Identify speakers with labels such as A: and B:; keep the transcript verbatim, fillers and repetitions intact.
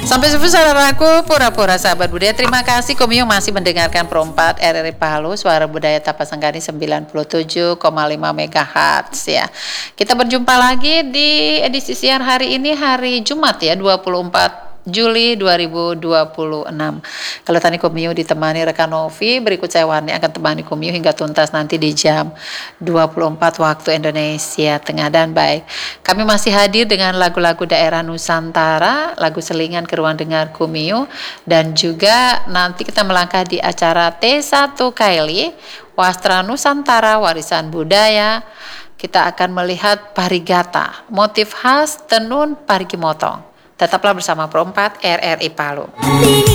A: Sampai subuh saudaraku, pura-pura sahabat budaya. Terima kasih Komio masih mendengarkan Pro empat R R I Palu, Suara Budaya Tapasanggani sembilan puluh tujuh koma lima megahertz ya. Kita berjumpa lagi di edisi siang hari ini, hari Jumat ya, dua puluh empat Juli dua ribu dua puluh enam. Kalau tadi Komio ditemani rekan Novi, berikut saya Warni akan temani Komio hingga tuntas nanti di jam dua puluh empat waktu Indonesia Tengah dan baik. Kami masih hadir dengan lagu-lagu daerah Nusantara, lagu selingan ke ruang dengar Komio, dan juga nanti kita melangkah di acara T satu Kaili, Wastra Nusantara Warisan Budaya. Kita akan melihat parigata, motif khas tenun parigi motong. Tetaplah bersama Pro empat R R I Palu.